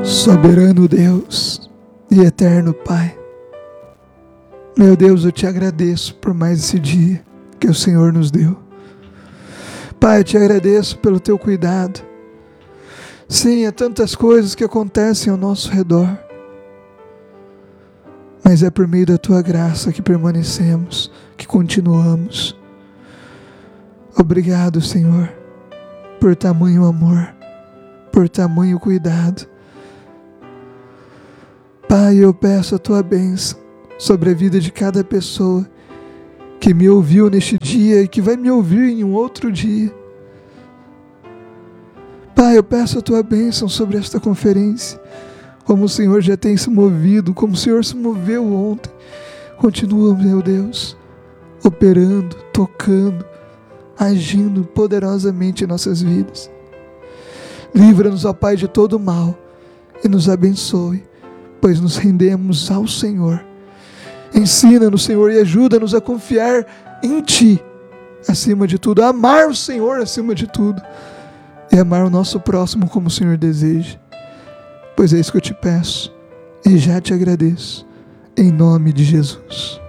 Soberano Deus e eterno Pai, meu Deus, eu te agradeço por mais esse dia que o Senhor nos deu. Pai, eu te agradeço pelo teu cuidado. Sim, há tantas coisas que acontecem ao nosso redor, mas é por meio da tua graça que permanecemos, que continuamos. Obrigado, Senhor, por tamanho amor, por tamanho cuidado. Pai, eu peço a tua bênção sobre a vida de cada pessoa que me ouviu neste dia e que vai me ouvir em um outro dia. Pai, eu peço a tua bênção sobre esta conferência, como o Senhor já tem se movido, como o Senhor se moveu ontem. Continua, meu Deus, operando, tocando, agindo poderosamente em nossas vidas. Livra-nos, ó Pai, de todo mal e nos abençoe, pois nos rendemos ao Senhor. Ensina-nos, Senhor, e ajuda-nos a confiar em Ti, acima de tudo, a amar o Senhor acima de tudo, e amar o nosso próximo como o Senhor deseja. Pois é isso que eu te peço, e já te agradeço, em nome de Jesus.